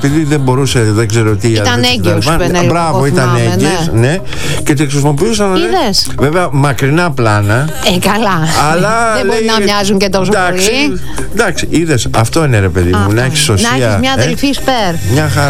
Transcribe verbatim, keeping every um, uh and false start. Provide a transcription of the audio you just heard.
επειδή δεν μπορούσε, δεν ξέρω τι. Ήταν έγκυος, μπράβο, ήταν έγκυος, ναι. ναι. Και τη χρησιμοποιούσαν. Είδες. Βέβαια, μακρινά πλάνα. Ε, καλά. Αλλά δεν μπορεί λέει, να μοιάζουν και τόσο εντάξει, πολύ. Εντάξει, είδες, αυτό είναι ρε παιδί μου, να έχεις σωσία. Να έχεις μια αδελφή σπέρ. Μια χαρά.